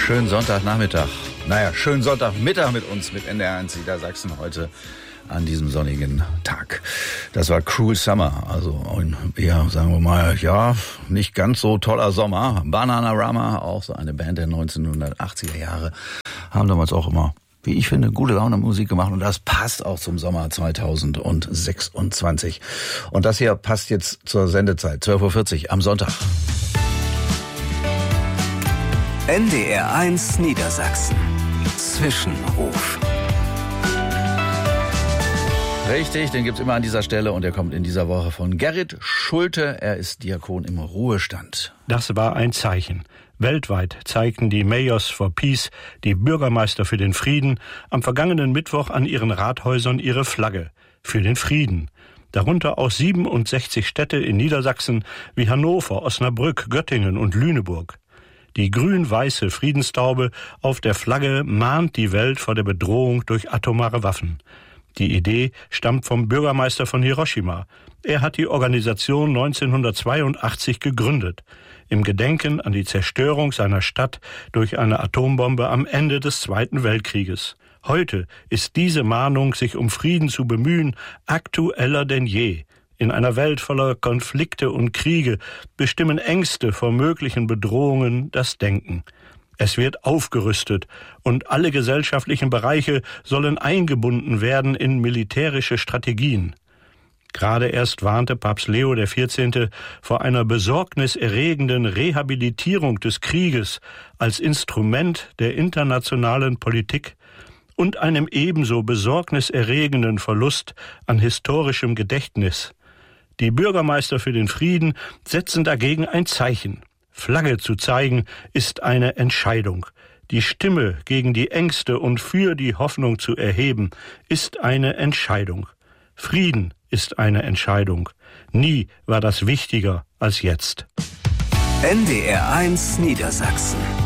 Schönen Sonntagnachmittag. Naja, schönen Sonntagmittag mit uns, mit NDR1 Niedersachsen heute an diesem sonnigen Tag. Das war Cruel Summer, also eher, sagen wir mal, ja, nicht ganz so toller Sommer. Bananarama, auch so eine Band der 1980er Jahre, haben damals auch immer, wie ich finde, gute Laune Musik gemacht und das passt auch zum Sommer 2026. Und das hier passt jetzt zur Sendezeit, 12:40 Uhr am Sonntag. NDR1 Niedersachsen. Zwischenruf. Richtig, den gibt's immer an dieser Stelle und der kommt in dieser Woche von Gerrit Schulte. Er ist Diakon im Ruhestand. Das war ein Zeichen. Weltweit zeigten die Mayors for Peace, die Bürgermeister für den Frieden, am vergangenen Mittwoch an ihren Rathäusern ihre Flagge für den Frieden. Darunter auch 67 Städte in Niedersachsen wie Hannover, Osnabrück, Göttingen und Lüneburg. Die grün-weiße Friedenstaube auf der Flagge mahnt die Welt vor der Bedrohung durch atomare Waffen. Die Idee stammt vom Bürgermeister von Hiroshima. Er hat die Organisation 1982 gegründet, im Gedenken an die Zerstörung seiner Stadt durch eine Atombombe am Ende des Zweiten Weltkrieges. Heute ist diese Mahnung, sich um Frieden zu bemühen, aktueller denn je. In einer Welt voller Konflikte und Kriege bestimmen Ängste vor möglichen Bedrohungen das Denken. Es wird aufgerüstet und alle gesellschaftlichen Bereiche sollen eingebunden werden in militärische Strategien. Gerade erst warnte Papst Leo XIV. Vor einer besorgniserregenden Rehabilitierung des Krieges als Instrument der internationalen Politik und einem ebenso besorgniserregenden Verlust an historischem Gedächtnis. Die Bürgermeister für den Frieden setzen dagegen ein Zeichen. Flagge zu zeigen ist eine Entscheidung. Die Stimme gegen die Ängste und für die Hoffnung zu erheben, ist eine Entscheidung. Frieden ist eine Entscheidung. Nie war das wichtiger als jetzt. NDR1 Niedersachsen.